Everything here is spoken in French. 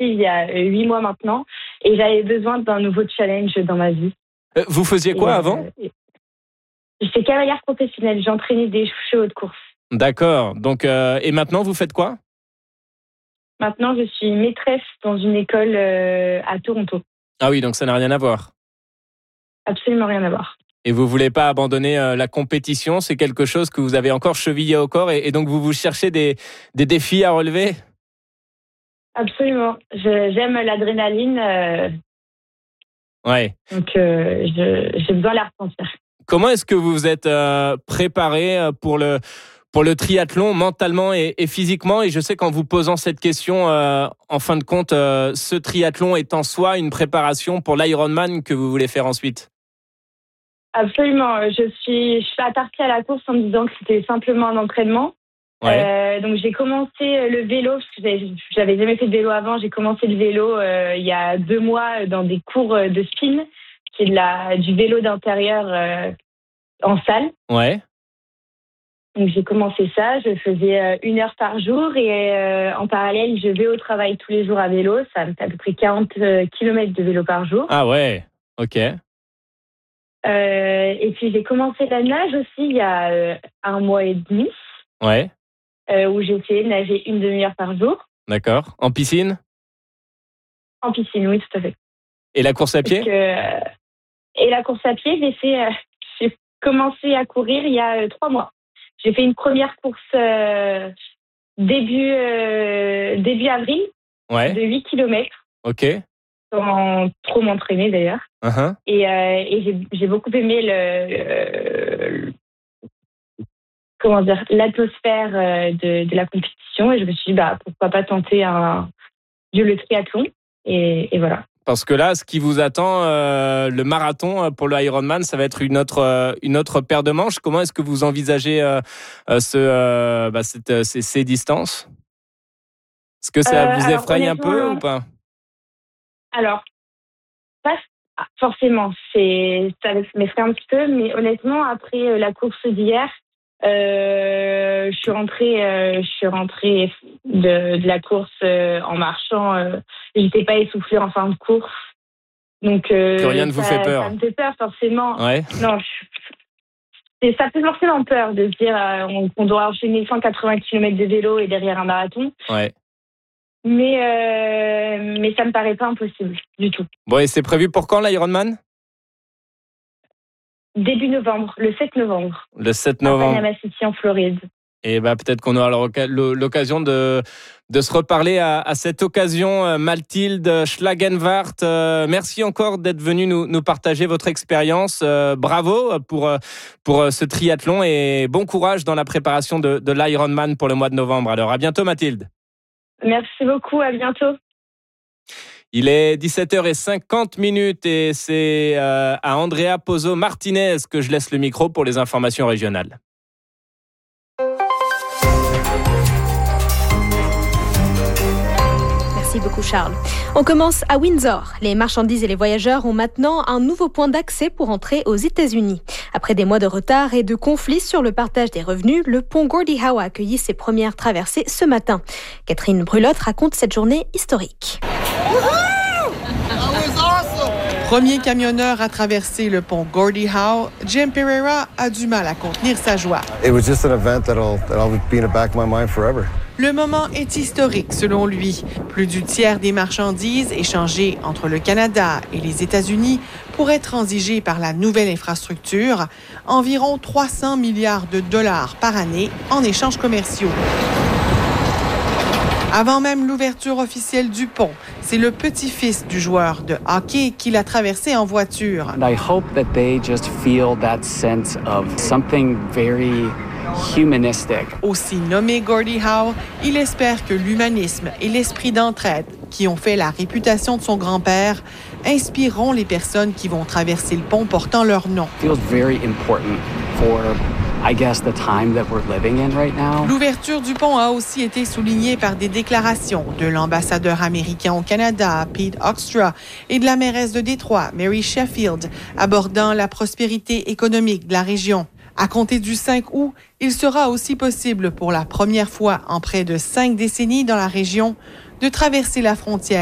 il y a 8 mois maintenant et j'avais besoin d'un nouveau challenge dans ma vie. Vous faisiez quoi avant ? J'étais cavalière professionnelle, j'entraînais des chevaux de course. D'accord. Donc, et maintenant, vous faites quoi ? Maintenant, je suis maîtresse dans une école à Toronto. Ah oui, donc ça n'a rien à voir. Absolument rien à voir. Et vous voulez pas abandonner la compétition ? C'est quelque chose que vous avez encore chevillé au corps et donc vous cherchez des défis à relever ? Absolument. J'aime l'adrénaline. Ouais. Donc, j'ai besoin de la ressentir. Comment est-ce que vous vous êtes préparé pour le triathlon mentalement et physiquement ? Et je sais qu'en vous posant cette question, en fin de compte, ce triathlon est en soi une préparation pour l'Ironman que vous voulez faire ensuite. Absolument. Je suis partie à la course en me disant que c'était simplement un entraînement. Ouais. Donc j'ai commencé le vélo parce que j'avais jamais fait de vélo avant. J'ai commencé le vélo il y a 2 mois dans des cours de spin, qui est du vélo d'intérieur en salle. Ouais. Donc j'ai commencé ça. Je faisais 1 heure par jour et en parallèle je vais au travail tous les jours à vélo. Ça me fait à peu près 40 km de vélo par jour. Ah ouais. Ok. Et puis j'ai commencé la nage aussi il y a 1 mois et demi. Ouais. Où j'ai essayé de nager 1 demi-heure par jour. D'accord. En piscine ? En piscine, oui, tout à fait. Et la course à pied ? Et la course à pied, j'ai commencé à courir il y a 3 mois. J'ai fait une première course début avril, Ouais. de 8 km. Ok. Sans trop m'entraîner d'ailleurs. Uh-huh. Et j'ai beaucoup aimé l'atmosphère de la compétition. Et je me suis dit, pourquoi pas tenter le triathlon. Et voilà. Parce que là, ce qui vous attend, le marathon pour le Ironman, ça va être une autre paire de manches. Comment est-ce que vous envisagez ces distances ? Est-ce que ça vous effraie un peu ou pas ? Alors, pas forcément. Ça m'effraie un petit peu, mais honnêtement, après la course d'hier, je suis rentrée de la course en marchant. J'étais pas essoufflée en fin de course. Donc, que rien ne vous fait peur. Ça me fait peur, forcément. Ouais. Non, ça fait forcément peur de se dire qu'on doit enchaîner 180 km de vélo et derrière un marathon. Ouais. Mais ça me paraît pas impossible du tout. Bon, et c'est prévu pour quand l'Ironman ? Début novembre, le 7 novembre. Le 7 novembre. À Panama City, en Floride. Et peut-être qu'on aura l'occasion de se reparler à cette occasion. Mathilde Schlagenwart, merci encore d'être venue nous partager votre expérience. Bravo pour ce triathlon et bon courage dans la préparation de l'Ironman pour le mois de novembre. Alors, à bientôt Mathilde. Merci beaucoup, à bientôt. Il est 17h50 et c'est à Andrea Pozzo Martinez que je laisse le micro pour les informations régionales. Merci beaucoup Charles. On commence à Windsor. Les marchandises et les voyageurs ont maintenant un nouveau point d'accès pour entrer aux États-Unis. Après des mois de retard et de conflits sur le partage des revenus, le pont Gordie Howe a accueilli ses premières traversées ce matin. Catherine Brulotte raconte cette journée historique. Premier camionneur à traverser le pont Gordie Howe, Jim Pereira a du mal à contenir sa joie. It was just an event that'll be in the back of my mind forever. Le moment est historique selon lui. Plus du tiers des marchandises échangées entre le Canada et les États-Unis pourraient transiger par la nouvelle infrastructure, environ 300 milliards de dollars par année en échanges commerciaux. Avant même l'ouverture officielle du pont, c'est le petit-fils du joueur de hockey qui l'a traversé en voiture. And I hope that they just feel that sense of something very humanistic. Aussi nommé Gordie Howe, il espère que l'humanisme et l'esprit d'entraide qui ont fait la réputation de son grand-père inspireront les personnes qui vont traverser le pont portant leur nom. It feels very important for I guess the time that we're living in right now. L'ouverture du pont a aussi été soulignée par des déclarations de l'ambassadeur américain au Canada, Pete Hoekstra, et de la mairesse de Détroit, Mary Sheffield, abordant la prospérité économique de la région. À compter du 5 août, il sera aussi possible pour la première fois en près de 5 décennies dans la région de traverser la frontière